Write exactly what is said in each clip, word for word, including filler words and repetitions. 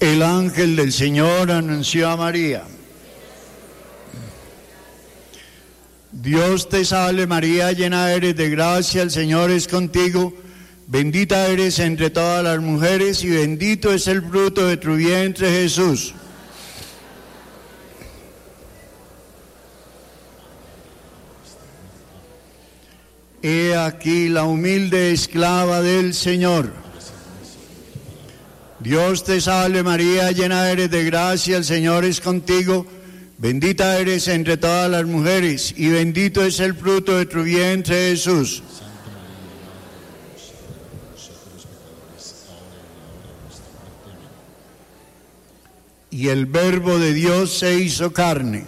El ángel del Señor anunció a María. Dios te salve María, llena eres de gracia, el Señor es contigo. Bendita eres entre todas las mujeres y bendito es el fruto de tu vientre, Jesús. He aquí la humilde esclava del Señor. Dios te salve María, llena eres de gracia, el Señor es contigo. Bendita eres entre todas las mujeres y bendito es el fruto de tu vientre, Jesús. Y el Verbo de Dios se hizo carne.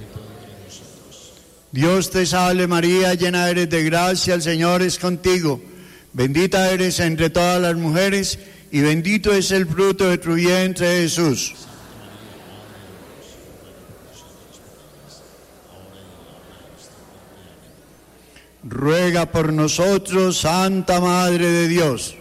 Dios te salve María, llena eres de gracia, el Señor es contigo. Bendita eres entre todas las mujeres y bendito es el fruto de tu vientre, Jesús. Ruega por nosotros, Santa Madre de Dios.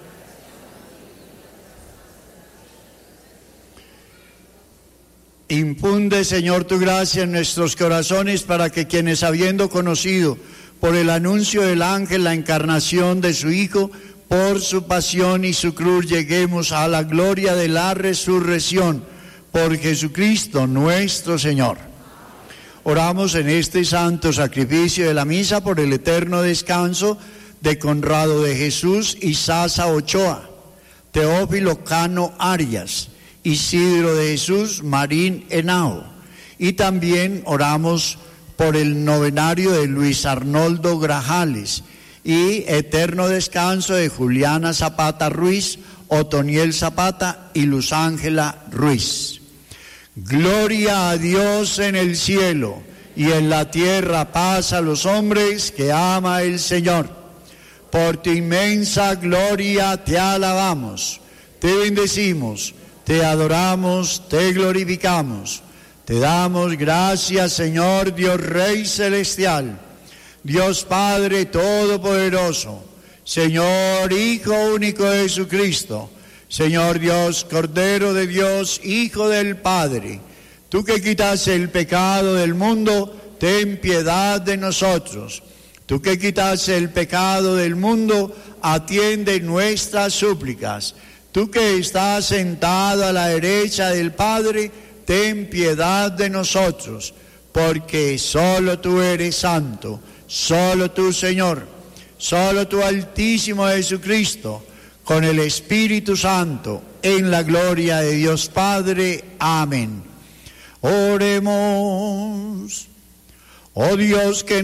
Infunde, Señor, tu gracia en nuestros corazones para que quienes, habiendo conocido por el anuncio del ángel la encarnación de su Hijo, por su pasión y su cruz, lleguemos a la gloria de la resurrección, por Jesucristo nuestro Señor. Oramos en este santo sacrificio de la misa por el eterno descanso de Conrado de Jesús y Sasa Ochoa, Teófilo Cano Arias, Isidro de Jesús Marín Henao, y también oramos por el novenario de Luis Arnoldo Grajales y eterno descanso de Juliana Zapata Ruiz, Otoniel Zapata y Luz Ángela Ruiz. Gloria a Dios en el cielo y en la tierra paz a los hombres que ama el Señor. Por tu inmensa gloria te alabamos, te bendecimos, te adoramos, te glorificamos. Te damos gracias, Señor Dios Rey Celestial, Dios Padre Todopoderoso, Señor Hijo único de Jesucristo, Señor Dios, Cordero de Dios, Hijo del Padre. Tú que quitas el pecado del mundo, ten piedad de nosotros. Tú que quitas el pecado del mundo, atiende nuestras súplicas. Tú que estás sentado a la derecha del Padre, ten piedad de nosotros, porque solo tú eres santo, solo tú, Señor, solo tú, Altísimo Jesucristo, con el Espíritu Santo, en la gloria de Dios Padre. Amén. Oremos. Oh Dios, que